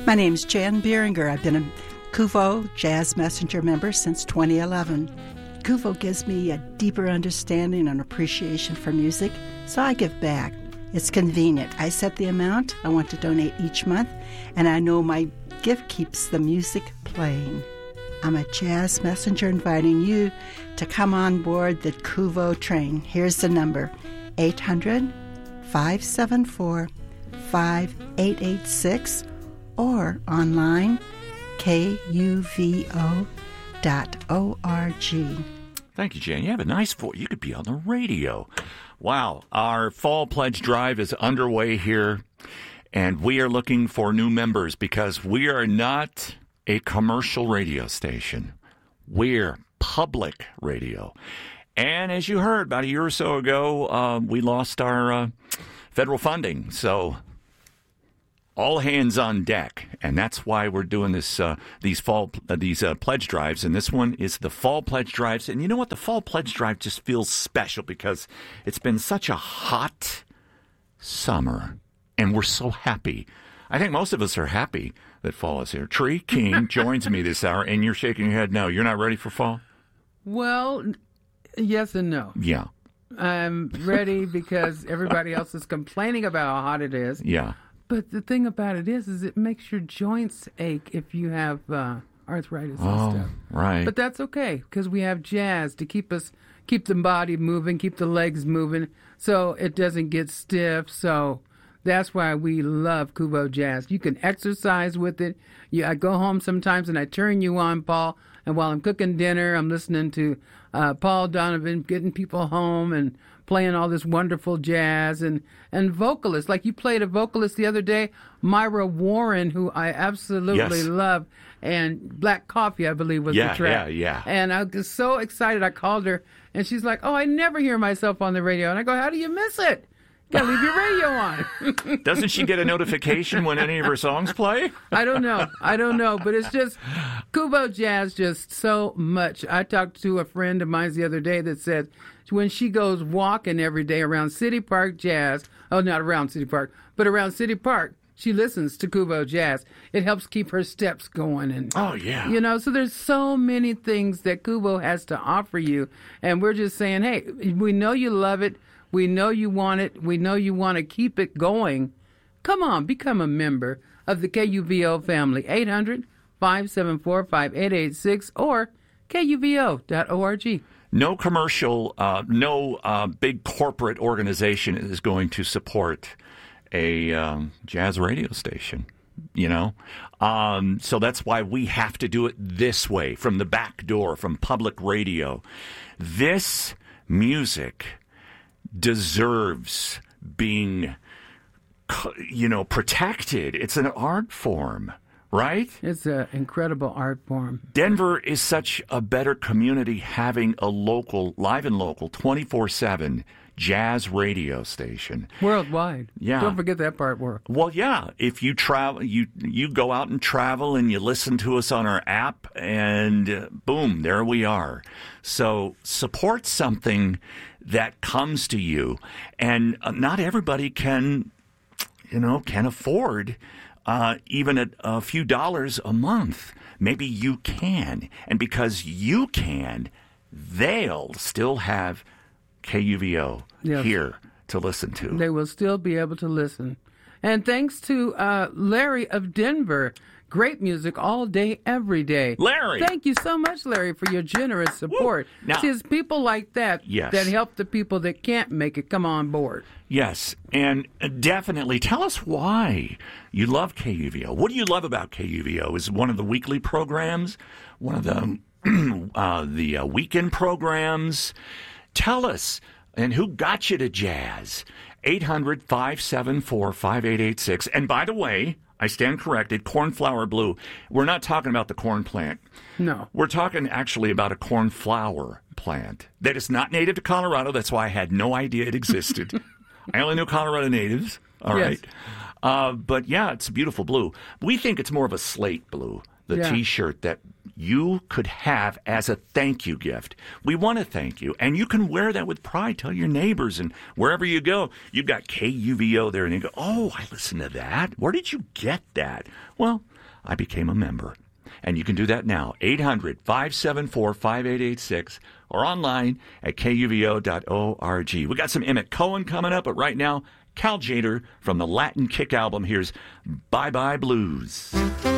My name's Jan Beeringer. I've been a Kuvo Jazz Messenger member since 2011. Kuvo gives me a deeper understanding and appreciation for music, so I give back. It's convenient. I set the amount I want to donate each month, and I know my gift keeps the music playing. I'm a jazz messenger inviting you to come on board the Kuvo train. Here's the number, 800-574-5886, or online, kuvo.org. Thank you, Jan. You have a nice voice. You could be on the radio. Wow. Our Fall Pledge Drive is underway here, and we are looking for new members because we are not a commercial radio station. We're public radio. And as you heard about a year or so ago, we lost our federal funding. So all hands on deck, and that's why we're doing this. These pledge drives, and this one is the Fall Pledge Drives. And you know what? The Fall Pledge Drive just feels special because it's been such a hot summer, and we're so happy. I think most of us are happy that fall is here. Tree King joins me this hour, and you're shaking your head no. You're not ready for fall? Well, yes and no. Yeah. I'm ready because everybody else is complaining about how hot it is. Yeah. But the thing about it is it makes your joints ache if you have arthritis and stuff. Right. But that's okay because we have jazz to keep the body moving, keep the legs moving, so it doesn't get stiff. So that's why we love Kuvo Jazz. You can exercise with it. I go home sometimes and I turn you on, Paul, and while I'm cooking dinner, I'm listening to Paul Donovan getting people home and playing all this wonderful jazz and vocalists. Like you played a vocalist the other day, Myra Warren, who I absolutely love, and Black Coffee, I believe, was the track. Yeah. And I was so excited. I called her, and she's like, "Oh, I never hear myself on the radio." And I go, "How do you miss it? You gotta leave your radio on." Doesn't she get a notification when any of her songs play? I don't know, but it's just Kuvo Jazz, just so much. I talked to a friend of mine the other day that said when she goes walking every day around City Park Jazz, not around City Park, but around City Park, she listens to Kuvo Jazz. It helps keep her steps going. And so there's so many things that Kuvo has to offer you. And we're just saying, hey, we know you love it. We know you want it. We know you want to keep it going. Come on, become a member of the KUVO family. 800-574-5886 or kuvo.org. No commercial, no big corporate organization is going to support a jazz radio station, So that's why we have to do it this way, from the back door, from public radio. This music deserves being, protected. It's an art form, right? It's an incredible art form. Denver is such a better community having a local, live and local, 24/7 jazz radio station. Worldwide. Yeah. Don't forget that part, world. Well, yeah. If you travel, you go out and travel and you listen to us on our app and boom, there we are. So support something that comes to you. And not everybody can afford even a few dollars a month. Maybe you can. And because you can, they'll still have KUVO here to listen to. They will still be able to listen. And thanks to Larry of Denver. Great music all day, every day. Larry! Thank you so much, Larry, for your generous support. Now, See, it's people like that that help the people that can't make it come on board. Yes, and definitely tell us why you love KUVO. What do you love about KUVO? Is it one of the weekly programs? One of the weekend programs? Tell us. And who got you to jazz? 800-574-5886. And by the way, I stand corrected, cornflower blue. We're not talking about the corn plant. No. We're talking actually about a cornflower plant that is not native to Colorado. That's why I had no idea it existed. I only knew Colorado natives. All right. But yeah, it's a beautiful blue. We think it's more of a slate blue, the T-shirt that you could have as a thank you gift. We want to thank you. And you can wear that with pride. Tell your neighbors. And wherever you go, you've got KUVO there. And you go, oh, I listen to that. Where did you get that? Well, I became a member. And you can do that now, 800-574-5886, or online at kuvo.org. We got some Emmett Cohen coming up, but right now, Cal Tjader from the Latin Kick album. Here's Bye Bye Blues.